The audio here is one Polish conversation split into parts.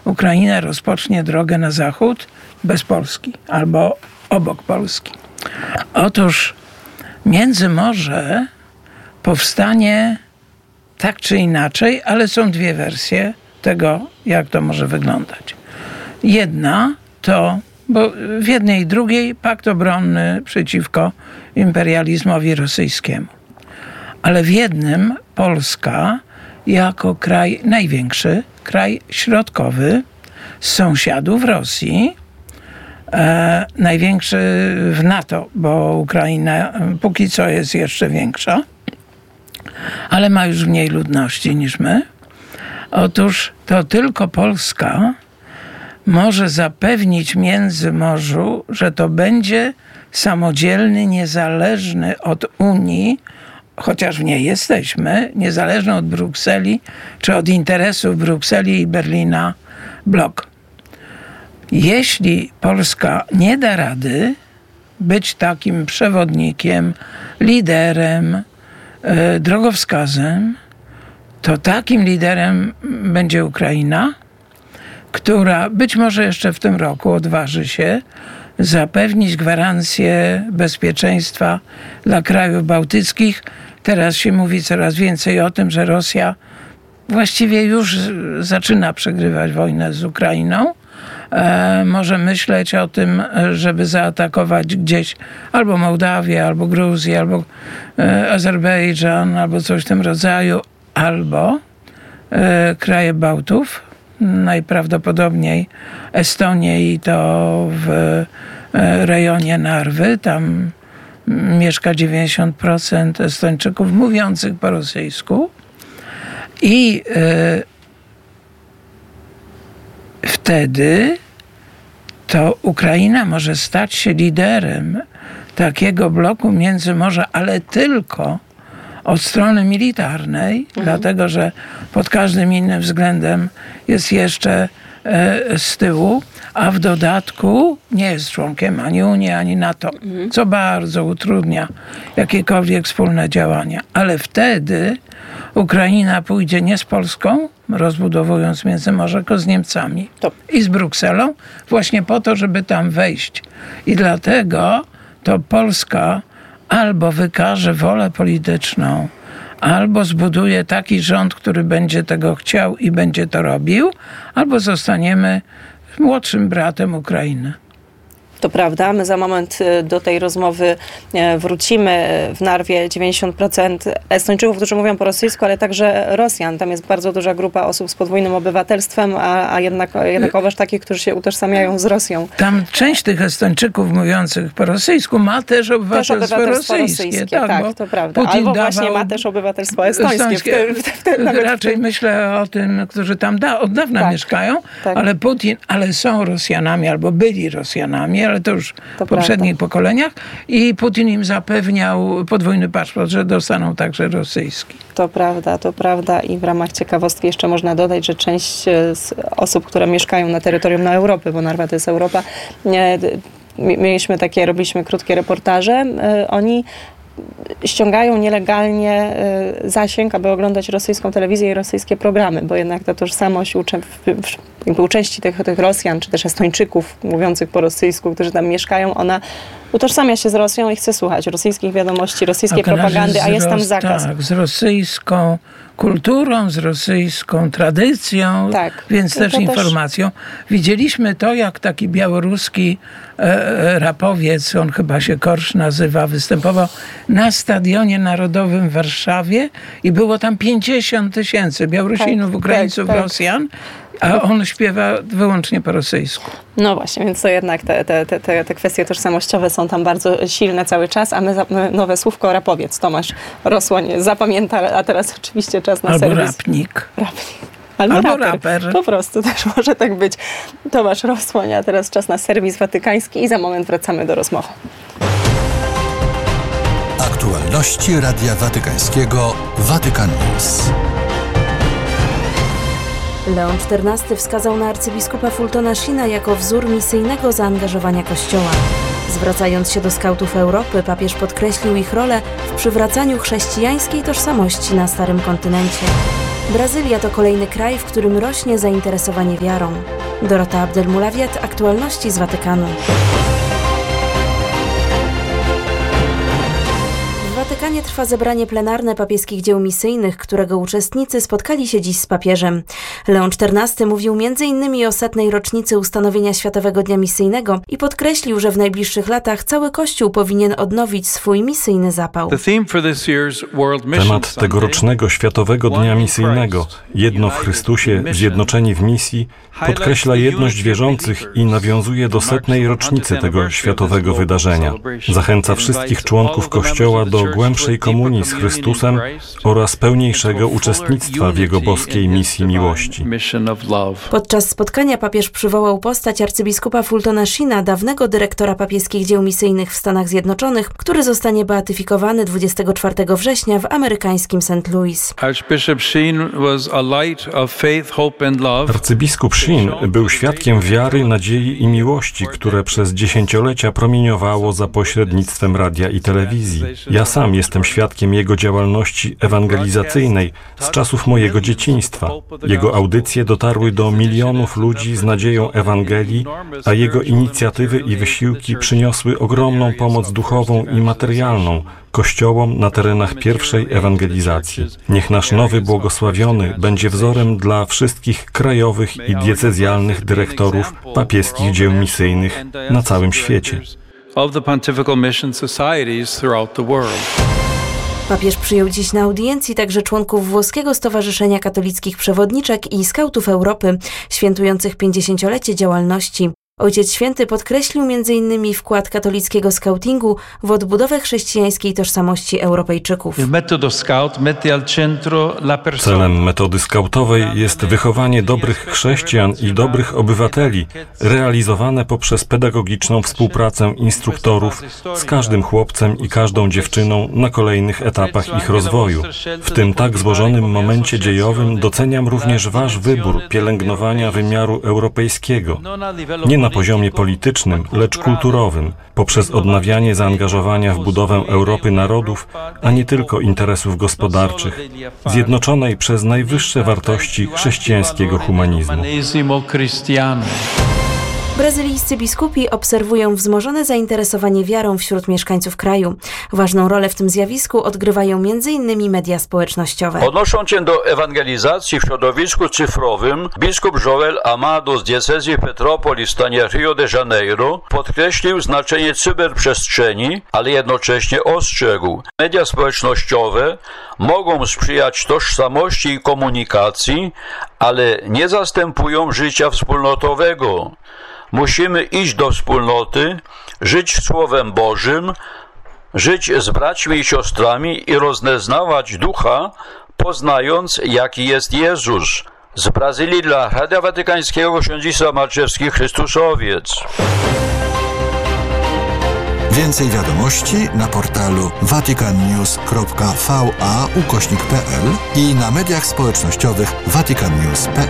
Ukraina rozpocznie drogę na zachód bez Polski albo obok Polski. Otóż Międzymorze powstanie tak czy inaczej, ale są dwie wersje tego, jak to może wyglądać. Jedna to, bo w jednej i drugiej pakt obronny przeciwko imperializmowi rosyjskiemu. Ale w jednym Polska jako kraj największy, kraj środkowy z sąsiadów Rosji, największy w NATO, bo Ukraina póki co jest jeszcze większa, ale ma już mniej ludności niż my. Otóż to tylko Polska może zapewnić Międzymorzu, że to będzie samodzielny, niezależny od Unii, chociaż w niej jesteśmy, niezależny od Brukseli, czy od interesów Brukseli i Berlina blok. Jeśli Polska nie da rady być takim przewodnikiem, liderem, drogowskazem, to takim liderem będzie Ukraina, która być może jeszcze w tym roku odważy się zapewnić gwarancję bezpieczeństwa dla krajów bałtyckich. Teraz się mówi coraz więcej o tym, że Rosja właściwie już zaczyna przegrywać wojnę z Ukrainą. Może myśleć o tym, żeby zaatakować gdzieś albo Mołdawię, albo Gruzję, albo Azerbejdżan, albo coś w tym rodzaju, albo kraje Bałtów, najprawdopodobniej Estonię i to w rejonie Narwy. Tam mieszka 90% Estończyków mówiących po rosyjsku. I wtedy to Ukraina może stać się liderem takiego bloku Międzymorza, ale tylko od strony militarnej, dlatego że pod każdym innym względem jest jeszcze z tyłu, a w dodatku nie jest członkiem ani Unii, ani NATO, co bardzo utrudnia jakiekolwiek wspólne działania. Ale wtedy Ukraina pójdzie nie z Polską, rozbudowując Międzymorze, tylko z Niemcami i z Brukselą, właśnie po to, żeby tam wejść. I dlatego to Polska albo wykaże wolę polityczną, albo zbuduje taki rząd, który będzie tego chciał i będzie to robił, albo zostaniemy młodszym bratem Ukrainy. To prawda, my za moment do tej rozmowy wrócimy. W Narwie 90% Estończyków, którzy mówią po rosyjsku, ale także Rosjan. Tam jest bardzo duża grupa osób z podwójnym obywatelstwem, a jednakowoż takich, którzy się utożsamiają z Rosją. Tam część tych Estończyków mówiących po rosyjsku ma też obywatelstwo rosyjskie. Tak, to prawda. Putin albo właśnie ma też obywatelstwo estońskie. Raczej myślę o tym, którzy tam od dawna mieszkają, ale Putin, ale są Rosjanami albo byli Rosjanami, ale to już w poprzednich pokoleniach i Putin im zapewniał podwójny paszport, że dostaną także rosyjski. To prawda i w ramach ciekawostki jeszcze można dodać, że część z osób, które mieszkają na terytorium Europy, bo Narwa to jest Europa, robiliśmy krótkie reportaże, oni ściągają nielegalnie zasięg, aby oglądać rosyjską telewizję i rosyjskie programy, bo jednak ta tożsamość u części tych Rosjan, czy też Estończyków mówiących po rosyjsku, którzy tam mieszkają, ona utożsamia się z Rosją i chce słuchać rosyjskich wiadomości, rosyjskiej propagandy, a jest tam zakaz. Tak, z rosyjską kulturą, z rosyjską tradycją, więc też informacją. Widzieliśmy to, jak taki białoruski rapowiec, on chyba się Korsz nazywa, występował na Stadionie Narodowym w Warszawie i było tam 50 000 Białorusinów, Ukraińców, Rosjan, a on śpiewa wyłącznie po rosyjsku. No właśnie, więc to jednak te kwestie tożsamościowe są tam bardzo silne cały czas, a my nowe słówko rapowiec, Tomasz Rosłoń zapamięta, a teraz oczywiście czas na albo serwis. Rapnik. Albo raper. Po prostu też może tak być. Tomasz Rosłoń, a teraz czas na serwis watykański i za moment wracamy do rozmowy. Aktualności Radia Watykańskiego Vatican News. Leon XIV wskazał na arcybiskupa Fultona Sheena jako wzór misyjnego zaangażowania Kościoła. Zwracając się do skautów Europy, papież podkreślił ich rolę w przywracaniu chrześcijańskiej tożsamości na Starym Kontynencie. Brazylia to kolejny kraj, w którym rośnie zainteresowanie wiarą. Dorota Abdelmulawiat, aktualności z Watykanu. W Watykanie trwa zebranie plenarne papieskich dzieł misyjnych, którego uczestnicy spotkali się dziś z papieżem. Leon XIV mówił m.in. o 100. rocznicy ustanowienia Światowego Dnia Misyjnego i podkreślił, że w najbliższych latach cały Kościół powinien odnowić swój misyjny zapał. Temat tegorocznego Światowego Dnia Misyjnego, jedno w Chrystusie, zjednoczeni w misji, podkreśla jedność wierzących i nawiązuje do 100. rocznicy tego światowego wydarzenia. Zachęca wszystkich członków Kościoła do głębszej komunii z Chrystusem oraz pełniejszego uczestnictwa w Jego boskiej misji miłości. Podczas spotkania papież przywołał postać arcybiskupa Fultona Sheena, dawnego dyrektora papieskich dzieł misyjnych w Stanach Zjednoczonych, który zostanie beatyfikowany 24 września w amerykańskim St. Louis. Arcybiskup Sheen był świadkiem wiary, nadziei i miłości, które przez dziesięciolecia promieniowało za pośrednictwem radia i telewizji. Ja sam jestem świadkiem jego działalności ewangelizacyjnej z czasów mojego dzieciństwa. Jego audycje dotarły do milionów ludzi z nadzieją Ewangelii, a jego inicjatywy i wysiłki przyniosły ogromną pomoc duchową i materialną kościołom na terenach pierwszej ewangelizacji. Niech nasz nowy błogosławiony będzie wzorem dla wszystkich krajowych i diecezjalnych dyrektorów papieskich dzieł misyjnych na całym świecie. Papież przyjął dziś na audiencji także członków Włoskiego Stowarzyszenia Katolickich Przewodniczek i Skautów Europy, świętujących 50-lecie działalności. Ojciec Święty podkreślił m.in. wkład katolickiego skautingu w odbudowę chrześcijańskiej tożsamości Europejczyków. Celem metody skautowej jest wychowanie dobrych chrześcijan i dobrych obywateli, realizowane poprzez pedagogiczną współpracę instruktorów z każdym chłopcem i każdą dziewczyną na kolejnych etapach ich rozwoju. W tym tak złożonym momencie dziejowym doceniam również wasz wybór pielęgnowania wymiaru europejskiego. Nie na poziomie politycznym, lecz kulturowym, poprzez odnawianie zaangażowania w budowę Europy narodów, a nie tylko interesów gospodarczych, zjednoczonej przez najwyższe wartości chrześcijańskiego humanizmu. Brazylijscy biskupi obserwują wzmożone zainteresowanie wiarą wśród mieszkańców kraju. Ważną rolę w tym zjawisku odgrywają m.in. media społecznościowe. Odnosząc się do ewangelizacji w środowisku cyfrowym, biskup Joel Amado z diecezji Petrópolis w stanie Rio de Janeiro podkreślił znaczenie cyberprzestrzeni, ale jednocześnie ostrzegł: media społecznościowe mogą sprzyjać tożsamości i komunikacji, ale nie zastępują życia wspólnotowego. Musimy iść do wspólnoty, żyć Słowem Bożym, żyć z braćmi i siostrami i rozeznawać Ducha, poznając, jaki jest Jezus. Z Brazylii dla Radia Watykańskiego Ksiądzisław Marczewski, Chrystusowiec. Więcej wiadomości na portalu vaticannews.va/pl i na mediach społecznościowych vaticannews.pl.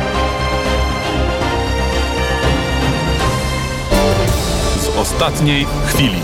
Z ostatniej chwili.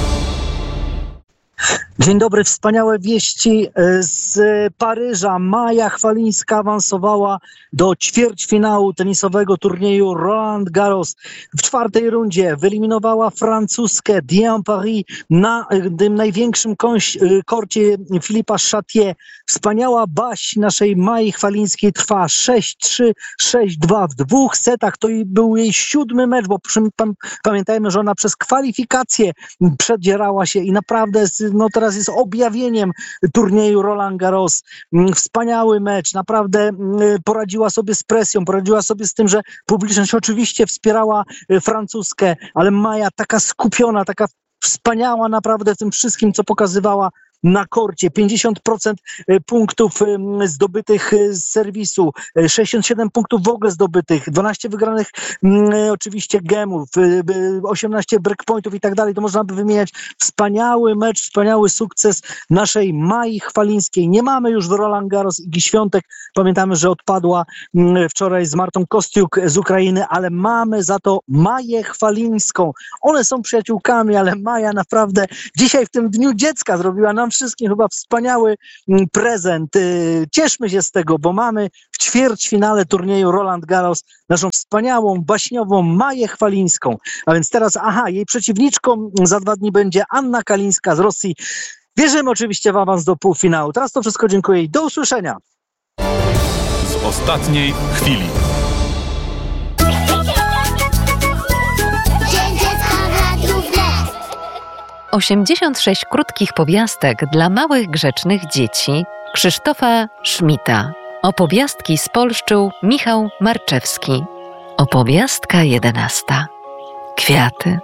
Dzień dobry, wspaniałe wieści z Paryża. Maja Chwalińska awansowała do ćwierćfinału tenisowego turnieju Roland Garros. W czwartej rundzie wyeliminowała Francuzkę Diane Paris na tym największym korcie Philippa Chatrier. Wspaniała baś naszej Mai Chwalińskiej trwa 6-3, 6-2 w dwóch setach. To był jej 7. mecz, bo pamiętajmy, że ona przez kwalifikacje przedzierała się i naprawdę teraz jest objawieniem turnieju Roland Garros. Wspaniały mecz, naprawdę poradziła sobie z presją, poradziła sobie z tym, że publiczność oczywiście wspierała Francuzkę, ale Maja taka skupiona, taka wspaniała naprawdę w tym wszystkim, co pokazywała na korcie. 50% punktów zdobytych z serwisu, 67 punktów w ogóle zdobytych, 12 wygranych oczywiście gemów, 18 breakpointów i tak dalej. To można by wymieniać. Wspaniały mecz, wspaniały sukces naszej Mai Chwalińskiej. Nie mamy już w Roland Garros Igi Świątek. Pamiętamy, że odpadła wczoraj z Martą Kostiuk z Ukrainy, ale mamy za to Maję Chwalińską. One są przyjaciółkami, ale Maja naprawdę dzisiaj w tym Dniu Dziecka zrobiła nam wszystkim chyba wspaniały prezent. Cieszmy się z tego, bo mamy w ćwierćfinale turnieju Roland Garros naszą wspaniałą, baśniową Maję Chwalińską. A więc teraz, jej przeciwniczką za 2 dni będzie Anna Kalińska z Rosji. Wierzymy oczywiście w awans do półfinału. Teraz to wszystko, dziękuję i do usłyszenia. Z ostatniej chwili. 86 krótkich powiastek dla małych, grzecznych dzieci Krzysztofa Szmita. Opowiastki spolszczył Michał Marczewski. Opowiastka 11. Kwiaty.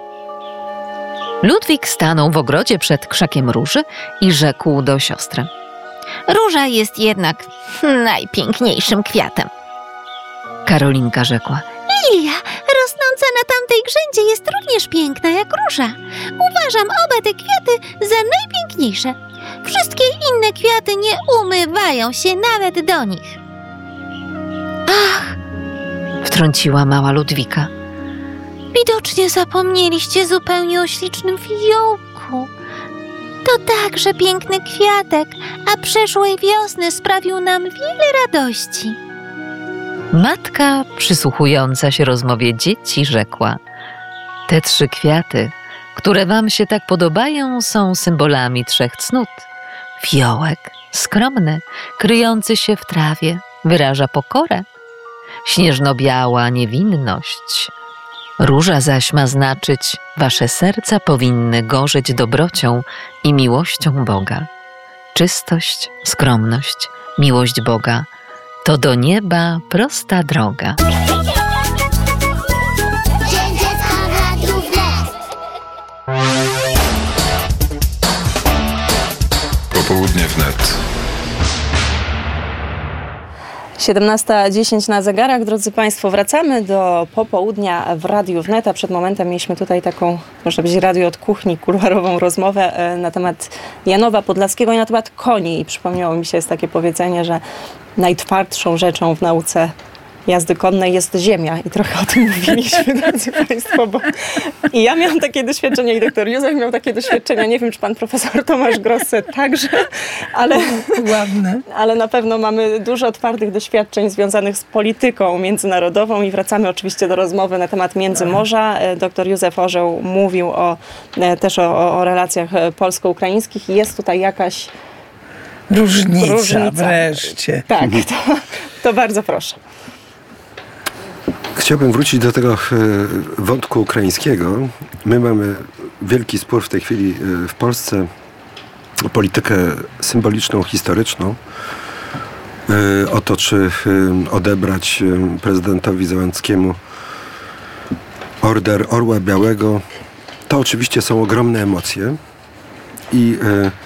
Ludwik stanął w ogrodzie przed krzakiem róży i rzekł do siostry. Róża jest jednak najpiękniejszym kwiatem. Karolinka rzekła. Lilia, rosnąca na tamtej grzędzie, jest również piękna jak róża. Uważam oba te kwiaty za najpiękniejsze. Wszystkie inne kwiaty nie umywają się nawet do nich. Ach! Wtrąciła mała Ludwika. Widocznie zapomnieliście zupełnie o ślicznym fiołku. To także piękny kwiatek, a przeszłej wiosny sprawił nam wiele radości. Matka, przysłuchująca się rozmowie dzieci, rzekła. Te 3 kwiaty, które wam się tak podobają, są symbolami 3 cnót. Fiołek, skromny, kryjący się w trawie, wyraża pokorę. Śnieżno-biała niewinność. Róża zaś ma znaczyć, wasze serca powinny gorzeć dobrocią i miłością Boga. Czystość, skromność, miłość Boga to do nieba prosta droga. Popołudnie wnet. 17:10 na zegarach. Drodzy Państwo, wracamy do popołudnia w Radiu Wnet, a przed momentem mieliśmy tutaj taką, można powiedzieć, radio od kuchni, kuluarową rozmowę na temat Janowa Podlaskiego i na temat koni. I przypomniało mi się, jest takie powiedzenie, że najtwardszą rzeczą w nauce jazdy konnej jest ziemia. I trochę o tym mówiliśmy, drodzy Państwo, bo i ja miałam takie doświadczenia, i doktor Józef miał takie doświadczenia. Nie wiem, czy pan profesor Tomasz Grosse także, ale na pewno mamy dużo twardych doświadczeń związanych z polityką międzynarodową i wracamy oczywiście do rozmowy na temat Międzymorza. Doktor Józef Orzeł mówił też o relacjach polsko-ukraińskich i jest tutaj jakaś różnica. Wreszcie. Tak, to bardzo proszę. Chciałbym wrócić do tego wątku ukraińskiego. My mamy wielki spór w tej chwili w Polsce o politykę symboliczną, historyczną. O to, czy odebrać prezydentowi Zełenskiemu Order Orła Białego. To oczywiście są ogromne emocje i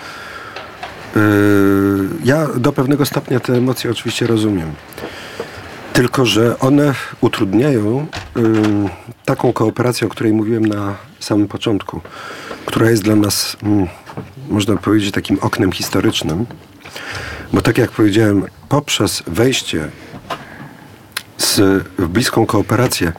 ja do pewnego stopnia te emocje oczywiście rozumiem. Tylko że one utrudniają taką kooperację, o której mówiłem na samym początku, która jest dla nas, można powiedzieć, takim oknem historycznym. Bo tak jak powiedziałem, poprzez wejście w bliską kooperację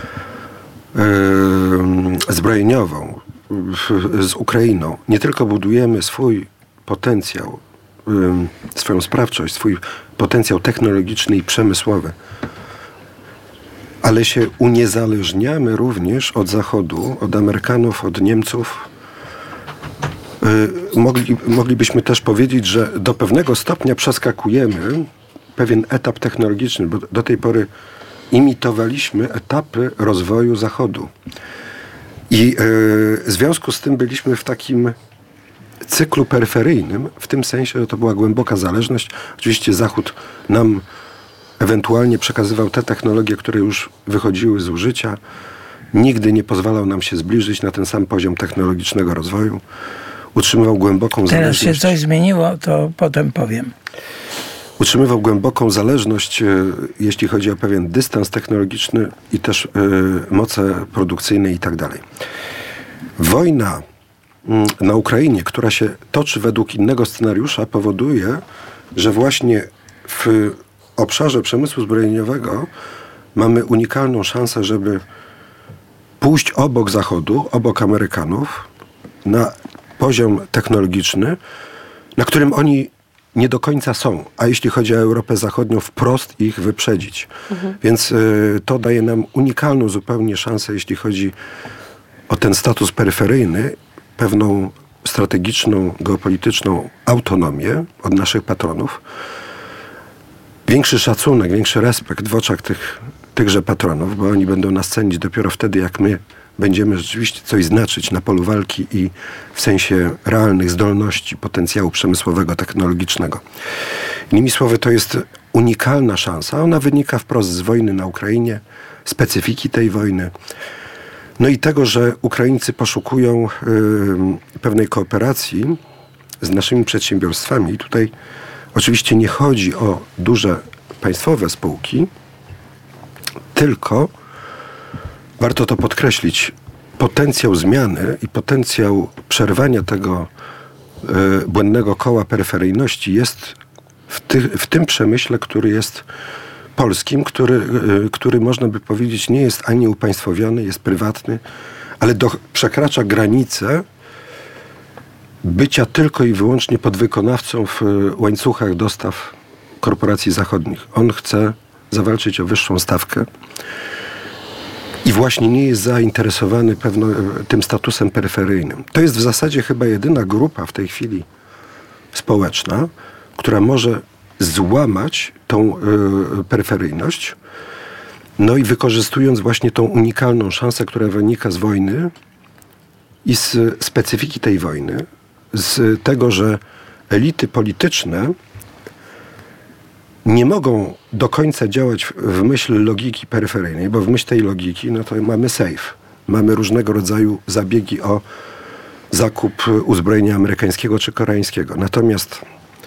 zbrojeniową z Ukrainą, nie tylko budujemy swój potencjał, swoją sprawczość, swój potencjał technologiczny i przemysłowy, ale się uniezależniamy również od Zachodu, od Amerykanów, od Niemców. Moglibyśmy też powiedzieć, że do pewnego stopnia przeskakujemy pewien etap technologiczny, bo do tej pory imitowaliśmy etapy rozwoju Zachodu. I w związku z tym byliśmy w takim cyklu peryferyjnym, w tym sensie, że to była głęboka zależność. Oczywiście Zachód nam ewentualnie przekazywał te technologie, które już wychodziły z użycia. Nigdy nie pozwalał nam się zbliżyć na ten sam poziom technologicznego rozwoju. Utrzymywał głęboką zależność. Teraz się coś zmieniło, to potem powiem. Utrzymywał głęboką zależność, jeśli chodzi o pewien dystans technologiczny i też moce produkcyjne i tak dalej. Wojna na Ukrainie, która się toczy według innego scenariusza, powoduje, że właśnie w obszarze przemysłu zbrojeniowego mamy unikalną szansę, żeby pójść obok Zachodu, obok Amerykanów, na poziom technologiczny, na którym oni nie do końca są, a jeśli chodzi o Europę Zachodnią, wprost ich wyprzedzić. Więc to daje nam unikalną zupełnie szansę, jeśli chodzi o ten status peryferyjny, pewną strategiczną, geopolityczną autonomię od naszych patronów, większy szacunek, większy respekt w oczach tychże patronów, bo oni będą nas cenić dopiero wtedy, jak my będziemy rzeczywiście coś znaczyć na polu walki i w sensie realnych zdolności, potencjału przemysłowego, technologicznego. Innymi słowy, to jest unikalna szansa. Ona wynika wprost z wojny na Ukrainie, specyfiki tej wojny. No i tego, że Ukraińcy poszukują pewnej kooperacji z naszymi przedsiębiorstwami. I tutaj oczywiście nie chodzi o duże państwowe spółki, tylko warto to podkreślić, potencjał zmiany i potencjał przerwania tego błędnego koła peryferyjności jest w tym przemyśle, który jest polskim, który można by powiedzieć nie jest ani upaństwowiony, jest prywatny, ale przekracza granicę bycia tylko i wyłącznie podwykonawcą w łańcuchach dostaw korporacji zachodnich. On chce zawalczyć o wyższą stawkę i właśnie nie jest zainteresowany tym statusem peryferyjnym. To jest w zasadzie chyba jedyna grupa w tej chwili społeczna, która może złamać tą peryferyjność, no i wykorzystując właśnie tą unikalną szansę, która wynika z wojny i z specyfiki tej wojny, z tego, że elity polityczne nie mogą do końca działać w myśl logiki peryferyjnej, bo w myśl tej logiki, no to mamy safe. Mamy różnego rodzaju zabiegi o zakup uzbrojenia amerykańskiego czy koreańskiego. Natomiast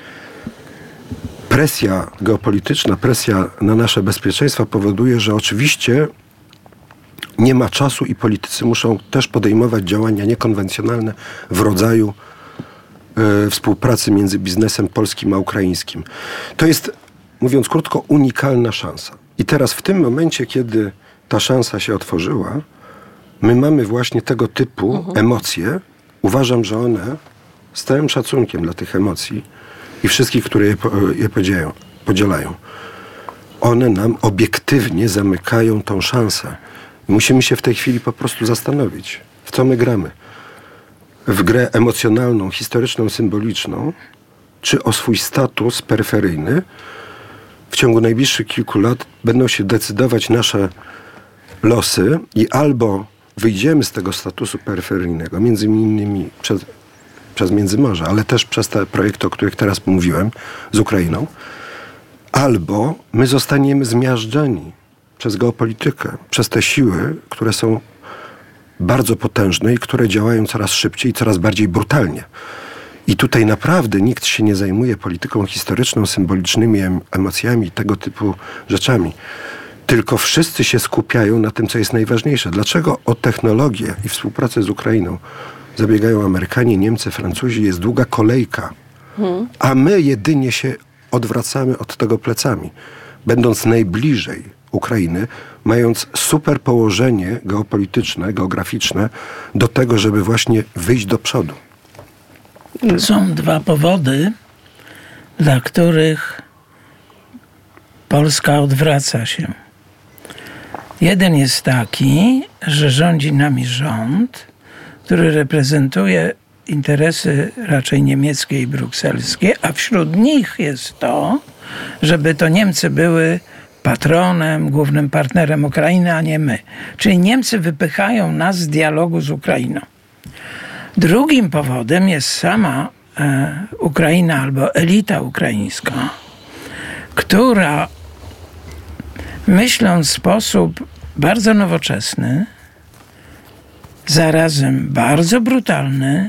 presja geopolityczna, presja na nasze bezpieczeństwo powoduje, że oczywiście nie ma czasu i politycy muszą też podejmować działania niekonwencjonalne w rodzaju współpracy między biznesem polskim a ukraińskim. To jest, mówiąc krótko, unikalna szansa. I teraz w tym momencie, kiedy ta szansa się otworzyła, my mamy właśnie tego typu emocje. Uważam, że one, z całym szacunkiem dla tych emocji i wszystkich, które je podzielają, one nam obiektywnie zamykają tą szansę. I musimy się w tej chwili po prostu zastanowić, w co my gramy. W grę emocjonalną, historyczną, symboliczną, czy o swój status peryferyjny. W ciągu najbliższych kilku lat będą się decydować nasze losy i albo wyjdziemy z tego statusu peryferyjnego, między innymi przez Międzymorze, ale też przez te projekty, o których teraz mówiłem, z Ukrainą, albo my zostaniemy zmiażdżeni przez geopolitykę, przez te siły, które są bardzo potężne i które działają coraz szybciej i coraz bardziej brutalnie. I tutaj naprawdę nikt się nie zajmuje polityką historyczną, symbolicznymi emocjami, tego typu rzeczami. Tylko wszyscy się skupiają na tym, co jest najważniejsze. Dlaczego o technologię i współpracę z Ukrainą zabiegają Amerykanie, Niemcy, Francuzi? Jest długa kolejka. A my jedynie się odwracamy od tego plecami. Będąc najbliżej Ukrainy, mając super położenie geopolityczne, geograficzne do tego, żeby właśnie wyjść do przodu. Są dwa powody, dla których Polska odwraca się. Jeden jest taki, że rządzi nami rząd, który reprezentuje interesy raczej niemieckie i brukselskie, a wśród nich jest to, żeby to Niemcy były patronem, głównym partnerem Ukrainy, a nie my. Czyli Niemcy wypychają nas z dialogu z Ukrainą. Drugim powodem jest sama Ukraina albo elita ukraińska, która myśląc w sposób bardzo nowoczesny, zarazem bardzo brutalny,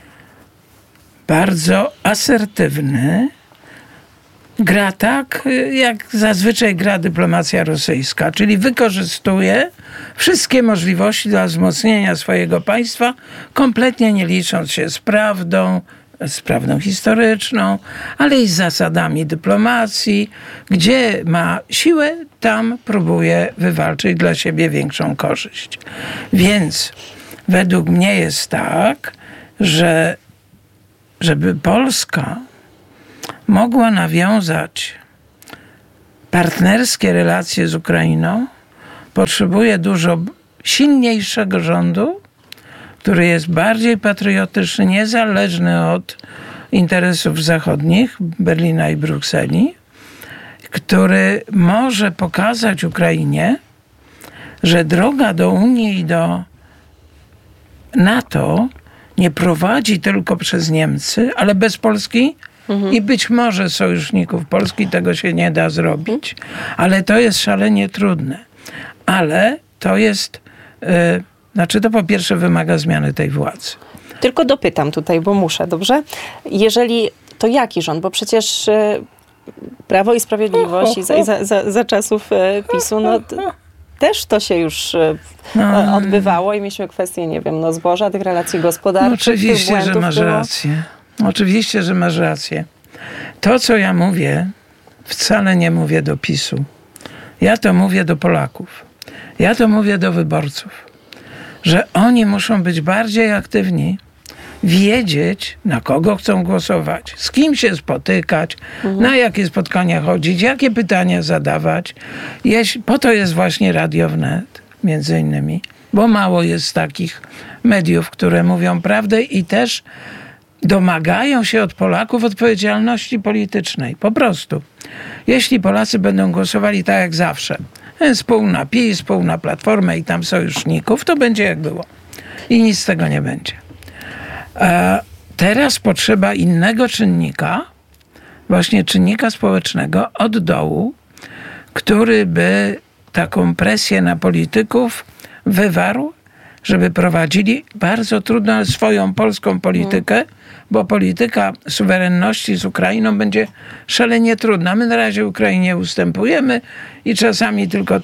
bardzo asertywny, gra tak, jak zazwyczaj gra dyplomacja rosyjska, czyli wykorzystuje wszystkie możliwości dla wzmocnienia swojego państwa, kompletnie nie licząc się z prawdą historyczną, ale i z zasadami dyplomacji. Gdzie ma siłę, tam próbuje wywalczyć dla siebie większą korzyść. Więc według mnie jest tak, że żeby Polska mogła nawiązać partnerskie relacje z Ukrainą, potrzebuje dużo silniejszego rządu, który jest bardziej patriotyczny, niezależny od interesów zachodnich, Berlina i Brukseli, który może pokazać Ukrainie, że droga do Unii i do NATO nie prowadzi tylko przez Niemcy, ale bez Polski i być może sojuszników Polski tego się nie da zrobić. Ale to jest szalenie trudne. Ale to jest, to po pierwsze wymaga zmiany tej władzy. Tylko dopytam tutaj, bo muszę, dobrze? Jeżeli, to jaki rząd? Bo przecież Prawo i Sprawiedliwość i za czasów PiS-u, też to się już odbywało i mieliśmy kwestię, nie wiem, zboża, tych relacji gospodarczych. Oczywiście, że masz rację. Oczywiście, że masz rację. To, co ja mówię, wcale nie mówię do PiS-u. Ja to mówię do Polaków. Ja to mówię do wyborców. Że oni muszą być bardziej aktywni, wiedzieć, na kogo chcą głosować, z kim się spotykać, na jakie spotkania chodzić, jakie pytania zadawać. Po to jest właśnie Radio Wnet, między innymi, bo mało jest takich mediów, które mówią prawdę i też domagają się od Polaków odpowiedzialności politycznej. Po prostu. Jeśli Polacy będą głosowali tak jak zawsze, pół na PiS, pół na Platformę i tam sojuszników, to będzie jak było. I nic z tego nie będzie. Teraz potrzeba innego czynnika, właśnie czynnika społecznego od dołu, który by taką presję na polityków wywarł, żeby prowadzili bardzo trudno, ale swoją polską politykę, bo polityka suwerenności z Ukrainą będzie szalenie trudna. My na razie Ukrainie ustępujemy i czasami tylko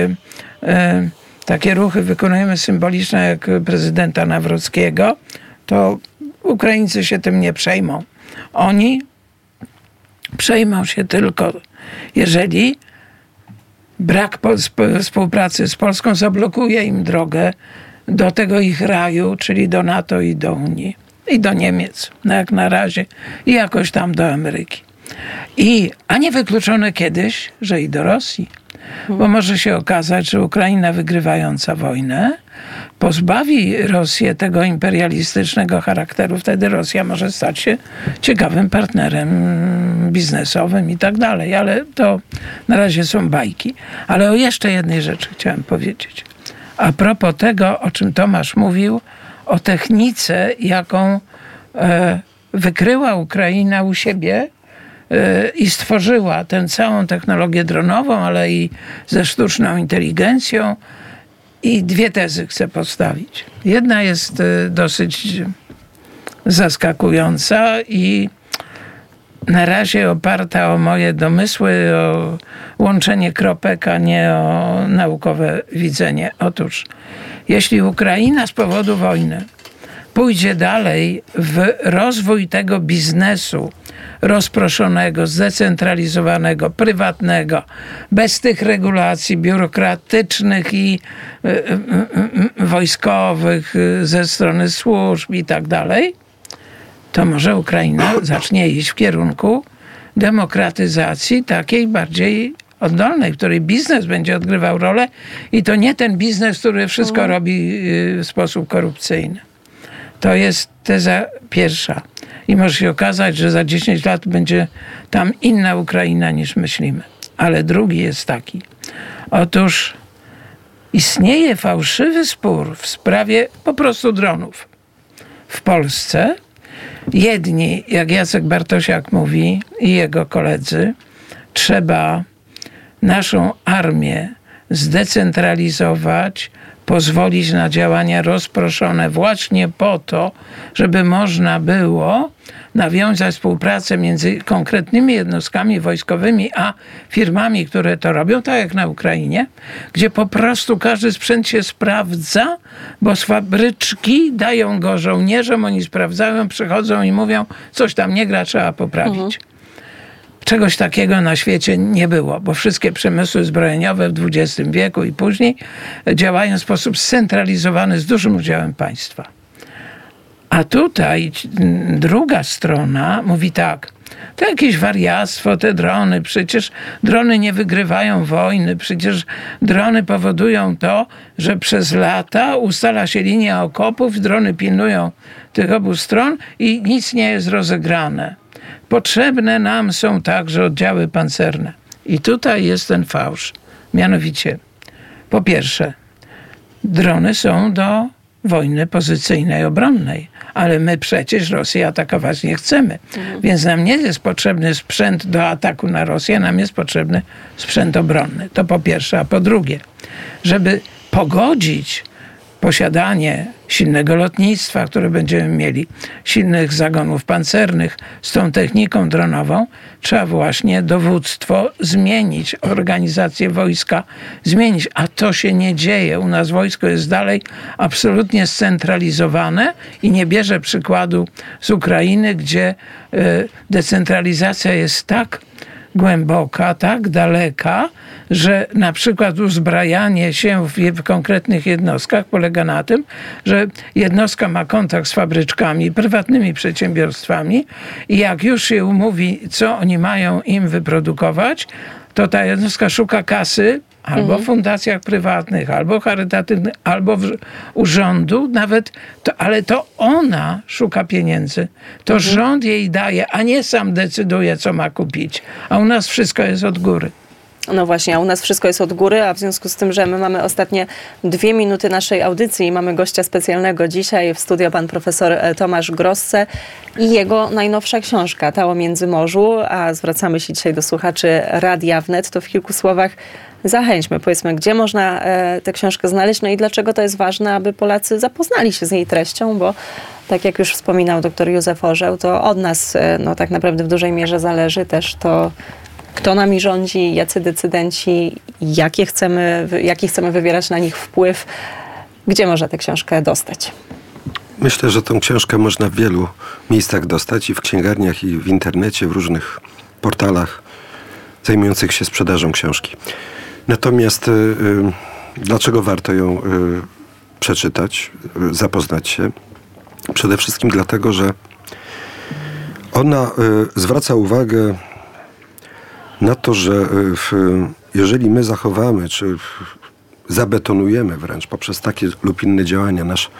takie ruchy wykonujemy symboliczne jak prezydenta Nawrockiego, to Ukraińcy się tym nie przejmą. Oni przejmą się tylko, jeżeli brak współpracy z Polską zablokuje im drogę do tego ich raju, czyli do NATO i do Unii. I do Niemiec, jak na razie. I jakoś tam do Ameryki. A nie wykluczone kiedyś, że i do Rosji. Bo może się okazać, że Ukraina wygrywająca wojnę pozbawi Rosję tego imperialistycznego charakteru. Wtedy Rosja może stać się ciekawym partnerem biznesowym i tak dalej. Ale to na razie są bajki. Ale o jeszcze jednej rzeczy chciałem powiedzieć. A propos tego, o czym Tomasz mówił, o technice, jaką wykryła Ukraina u siebie i stworzyła tę całą technologię dronową, ale i ze sztuczną inteligencją. I dwie tezy chcę postawić. Jedna jest dosyć zaskakująca i na razie oparta o moje domysły, o łączenie kropek, a nie o naukowe widzenie. Otóż, jeśli Ukraina z powodu wojny pójdzie dalej w rozwój tego biznesu rozproszonego, zdecentralizowanego, prywatnego, bez tych regulacji biurokratycznych i wojskowych ze strony służb i tak dalej, to może Ukraina zacznie iść w kierunku demokratyzacji takiej bardziej oddolnej, w której biznes będzie odgrywał rolę i to nie ten biznes, który wszystko robi w sposób korupcyjny. To jest teza pierwsza. I może się okazać, że za 10 lat będzie tam inna Ukraina niż myślimy. Ale drugi jest taki. Otóż istnieje fałszywy spór w sprawie po prostu dronów w Polsce. Jedni, jak Jacek Bartosiak mówi i jego koledzy, trzeba naszą armię zdecentralizować, pozwolić na działania rozproszone właśnie po to, żeby można było nawiązać współpracę między konkretnymi jednostkami wojskowymi a firmami, które to robią, tak jak na Ukrainie, gdzie po prostu każdy sprzęt się sprawdza, bo z fabryczki dają go żołnierzom, oni sprawdzają, przychodzą i mówią, coś tam nie gra, trzeba poprawić. Czegoś takiego na świecie nie było, bo wszystkie przemysły zbrojeniowe w XX wieku i później działają w sposób scentralizowany z dużym udziałem państwa. A tutaj druga strona mówi tak, to jakieś wariactwo, te drony, przecież drony nie wygrywają wojny, przecież drony powodują to, że przez lata ustala się linia okopów, drony pilnują tych obu stron i nic nie jest rozegrane. Potrzebne nam są także oddziały pancerne. I tutaj jest ten fałsz. Mianowicie, po pierwsze, drony są do wojny pozycyjnej, obronnej. Ale my przecież Rosję atakować nie chcemy. Więc nam nie jest potrzebny sprzęt do ataku na Rosję, nam jest potrzebny sprzęt obronny. To po pierwsze. A po drugie, żeby pogodzić posiadanie silnego lotnictwa, które będziemy mieli, silnych zagonów pancernych z tą techniką dronową, trzeba właśnie dowództwo zmienić, organizację wojska zmienić. A to się nie dzieje. U nas wojsko jest dalej absolutnie scentralizowane i nie bierze przykładu z Ukrainy, gdzie decentralizacja jest tak głęboka, tak daleka, że na przykład uzbrajanie się w konkretnych jednostkach polega na tym, że jednostka ma kontakt z fabryczkami, prywatnymi przedsiębiorstwami i jak już się umówi, co oni mają im wyprodukować, to ta jednostka szuka kasy albo w fundacjach prywatnych, albo charytatywnych, albo u rządu nawet, ale to ona szuka pieniędzy. To rząd jej daje, a nie sam decyduje, co ma kupić. A u nas wszystko jest od góry. No właśnie, a u nas wszystko jest od góry, a w związku z tym, że my mamy ostatnie 2 minuty naszej audycji i mamy gościa specjalnego dzisiaj w studio, pan profesor Tomasz Grosse i jego najnowsza książka Ta o Międzymorzu, a zwracamy się dzisiaj do słuchaczy Radia Wnet, to w kilku słowach zachęćmy, powiedzmy, gdzie można tę książkę znaleźć, no i dlaczego to jest ważne, aby Polacy zapoznali się z jej treścią, bo tak jak już wspominał dr Józef Orzeł, to od nas no, tak naprawdę w dużej mierze zależy też to, kto nami rządzi, jacy decydenci, jaki chcemy wywierać na nich wpływ. Gdzie można tę książkę dostać? Myślę, że tę książkę można w wielu miejscach dostać i w księgarniach, i w internecie, w różnych portalach zajmujących się sprzedażą książki. Natomiast dlaczego warto ją przeczytać, zapoznać się? Przede wszystkim dlatego, że ona zwraca uwagę na to, że jeżeli my zachowamy, czy zabetonujemy wręcz poprzez takie lub inne działania nasz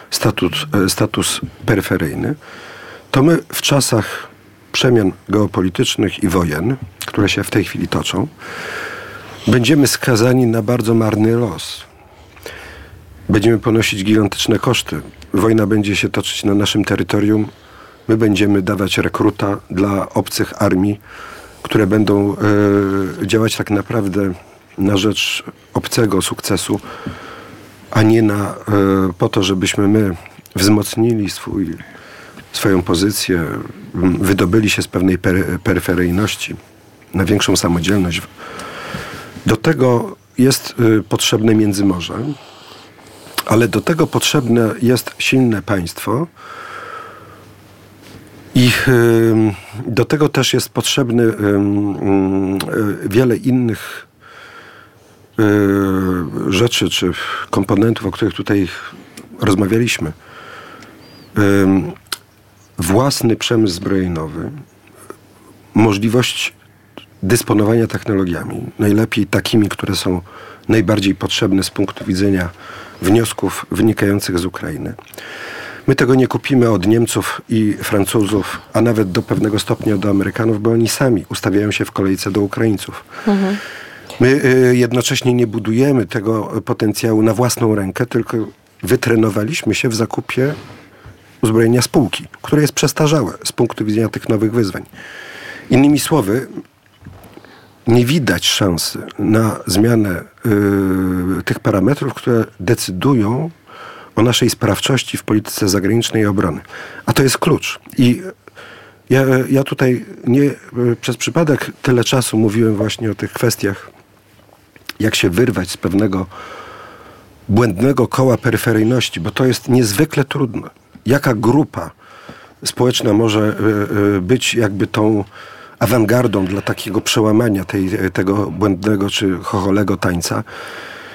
status peryferyjny, to my w czasach przemian geopolitycznych i wojen, które się w tej chwili toczą, będziemy skazani na bardzo marny los. Będziemy ponosić gigantyczne koszty. Wojna będzie się toczyć na naszym terytorium. My będziemy dawać rekruta dla obcych armii, które będą działać tak naprawdę na rzecz obcego sukcesu, a nie po to, żebyśmy my wzmocnili swoją pozycję, wydobyli się z pewnej peryferyjności na większą samodzielność. Do tego jest potrzebne Międzymorze, ale do tego potrzebne jest silne państwo i do tego też jest potrzebne wiele innych rzeczy czy komponentów, o których tutaj rozmawialiśmy. Własny przemysł zbrojeniowy, możliwość dysponowania technologiami, najlepiej takimi, które są najbardziej potrzebne z punktu widzenia wniosków wynikających z Ukrainy. My tego nie kupimy od Niemców i Francuzów, a nawet do pewnego stopnia od Amerykanów, bo oni sami ustawiają się w kolejce do Ukraińców. My jednocześnie nie budujemy tego potencjału na własną rękę, tylko wytrenowaliśmy się w zakupie uzbrojenia spółki, które jest przestarzałe z punktu widzenia tych nowych wyzwań. Innymi słowy, nie widać szansy na zmianę tych parametrów, które decydują o naszej sprawczości w polityce zagranicznej i obrony. A to jest klucz. I ja tutaj nie przez przypadek tyle czasu mówiłem właśnie o tych kwestiach, jak się wyrwać z pewnego błędnego koła peryferyjności, bo to jest niezwykle trudne. Jaka grupa społeczna może być jakby tą awangardą dla takiego przełamania tego błędnego czy chocholego tańca?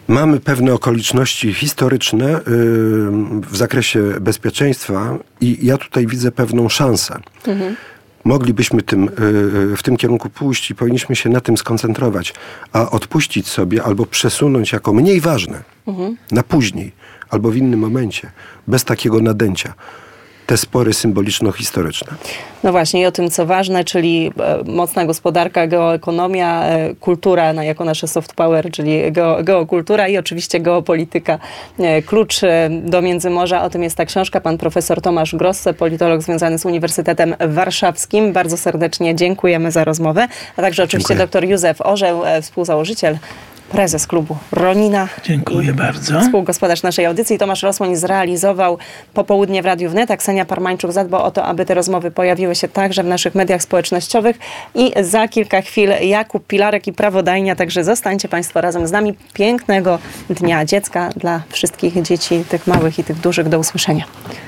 Mamy pewne okoliczności historyczne w zakresie bezpieczeństwa i ja tutaj widzę pewną szansę. Moglibyśmy w tym kierunku pójść i powinniśmy się na tym skoncentrować, a odpuścić sobie albo przesunąć jako mniej ważne na później albo w innym momencie, bez takiego nadęcia. Te spory symboliczno-historyczne. No właśnie i o tym, co ważne, czyli mocna gospodarka, geoekonomia, kultura jako nasze soft power, czyli geokultura i oczywiście geopolityka. Klucz do Międzymorza, o tym jest ta książka. Pan profesor Tomasz Grosse, politolog związany z Uniwersytetem Warszawskim. Bardzo serdecznie dziękujemy za rozmowę. A także oczywiście dr Józef Orzeł, współzałożyciel, prezes klubu Ronina. Dziękuję bardzo. Współgospodarz naszej audycji. Tomasz Rosłoń zrealizował Popołudnie w Radiu Wnet, a Ksenia Parmańczuk zadba o to, aby te rozmowy pojawiły się także w naszych mediach społecznościowych. I za kilka chwil Jakub Pilarek i Prawodajnia. Także zostańcie Państwo razem z nami. Pięknego Dnia Dziecka dla wszystkich dzieci, tych małych i tych dużych. Do usłyszenia.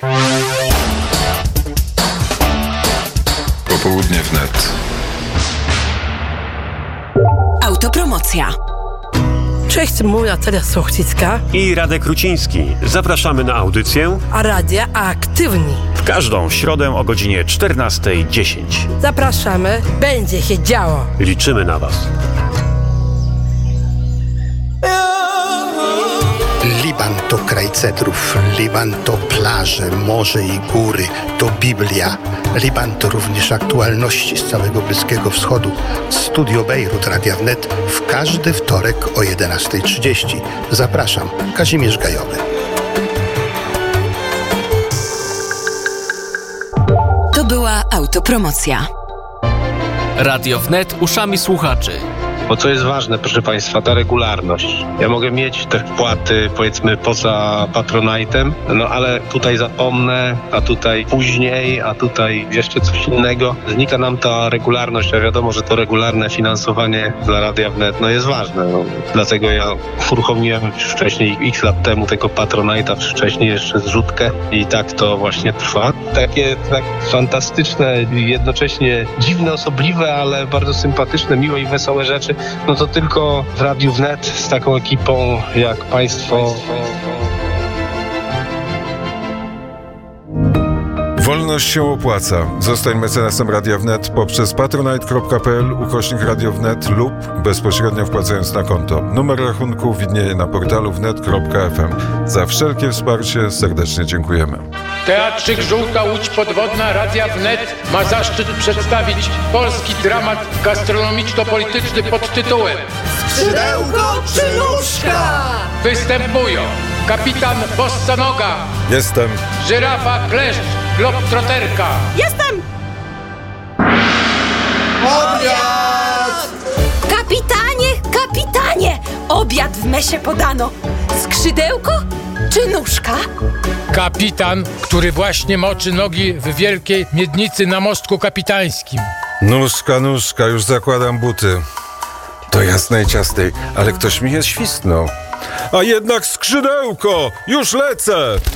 Popołudnie wnet. Autopromocja. Cześć, moja Teresia Sochcicka i Radek Ruciński. Zapraszamy na audycję A Radia Aktywni. W każdą środę o godzinie 14:10. Zapraszamy, będzie się działo. Liczymy na Was. Liban to kraj cedrów, Liban to plaże, morze i góry, to Biblia. Liban to również aktualności z całego Bliskiego Wschodu. Studio Bejrut Radia Wnet w każdy wtorek o 11:30. Zapraszam, Kazimierz Gajowy. To była autopromocja. Radio Wnet uszami słuchaczy. Bo co jest ważne, proszę Państwa, ta regularność. Ja mogę mieć te wpłaty, powiedzmy, poza Patronite'em, no ale tutaj zapomnę, a tutaj później, a tutaj jeszcze coś innego. Znika nam ta regularność, a wiadomo, że to regularne finansowanie dla Radia Wnet jest ważne. No. Dlatego ja uruchomiłem już wcześniej, x lat temu, tego Patronite'a, wcześniej jeszcze zrzutkę i tak to właśnie trwa. Takie tak fantastyczne, jednocześnie dziwne, osobliwe, ale bardzo sympatyczne, miłe i wesołe rzeczy. No to tylko w Radiu Wnet z taką ekipą jak Państwo. Wolność się opłaca. Zostań mecenasem Radia Wnet poprzez patronite.pl/Radio Wnet lub bezpośrednio wpłacając na konto. Numer rachunku widnieje na portalu wnet.fm. Za wszelkie wsparcie serdecznie dziękujemy. Teatrzyk Żółta Łódź Podwodna Radia Wnet ma zaszczyt przedstawić polski dramat gastronomiczno-polityczny pod tytułem Skrzydełko czy nóżka? Występują kapitan Bossanoga. Jestem. Żyrafa Kleszcz, Globtroterka. Jestem. Obiad! Kapitanie! Obiad w mesie podano. Skrzydełko czy nóżka? Kapitan, który właśnie moczy nogi w wielkiej miednicy na mostku kapitańskim. Nóżka, już zakładam buty. Do jasnej ciastej, ale ktoś mi je świstnął. A jednak skrzydełko! Już lecę!